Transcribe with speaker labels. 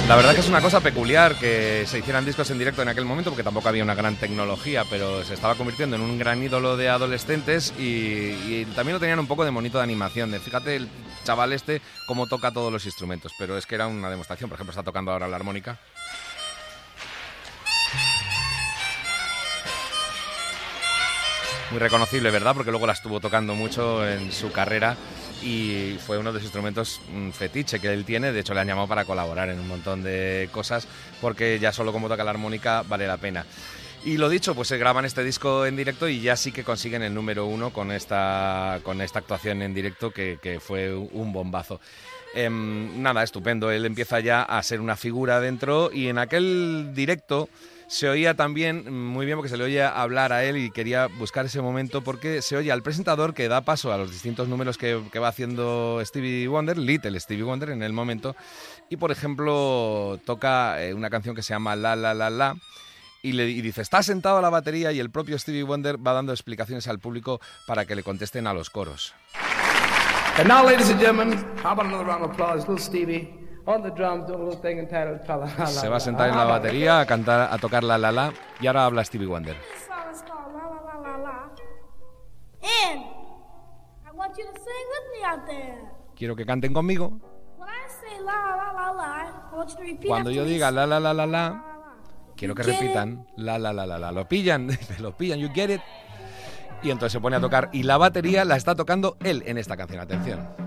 Speaker 1: La verdad que es una cosa peculiar que se hicieran discos en directo en aquel momento, porque tampoco había una gran tecnología, pero se estaba convirtiendo en un gran ídolo de adolescentes y también lo tenían un poco de monito de animación. Fíjate el chaval este cómo toca todos los instrumentos, pero es que era una demostración. Por ejemplo, está tocando ahora la armónica. Muy reconocible, ¿verdad? Porque luego la estuvo tocando mucho en su carrera y fue uno de los instrumentos fetiche que él tiene. De hecho, le han llamado para colaborar en un montón de cosas porque ya solo como toca la armónica vale la pena. Y lo dicho, pues se graban este disco en directo y ya sí que consiguen el número 1 con esta actuación en directo que fue un bombazo. Nada, estupendo. Él empieza ya a ser una figura dentro y en aquel directo se oía también muy bien porque se le oía hablar a él y quería buscar ese momento porque se oye al presentador que da paso a los distintos números que va haciendo Stevie Wonder, Little Stevie Wonder en el momento, y por ejemplo toca una canción que se llama La La La La y dice, está sentado a la batería y el propio Stevie Wonder va dando explicaciones al público para que le contesten a los coros.
Speaker 2: And now, ladies and gentlemen, how about another round of applause, little Stevie on the drums, doing a little thing entitled La La La.
Speaker 1: Se va a sentar en la batería a cantar, a tocar La La La, y ahora habla Stevie Wonder.
Speaker 3: This song is called La La La La La. And I want you to sing with me out there.
Speaker 1: Quiero que canten conmigo.
Speaker 3: When I say la la la la, I want you to repeat
Speaker 1: Cuando yo
Speaker 3: after me.
Speaker 1: diga la la la la la,
Speaker 3: La.
Speaker 1: quiero que
Speaker 3: You get
Speaker 1: repitan la la la la la. Lo pillan, you get it. Y entonces se pone a tocar y la batería la está tocando él en esta canción. Atención.